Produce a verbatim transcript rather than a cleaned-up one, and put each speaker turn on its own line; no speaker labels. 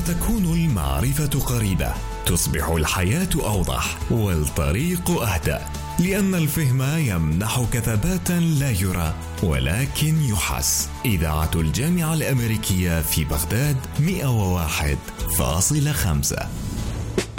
تكون المعرفة قريبة، تصبح الحياة أوضح والطريق أهدى، لأن الفهم يمنحك ثباتا لا يرى ولكن يحس. إذاعة الجامعة الأمريكية في بغداد مئة وواحد فاصلة خمسة.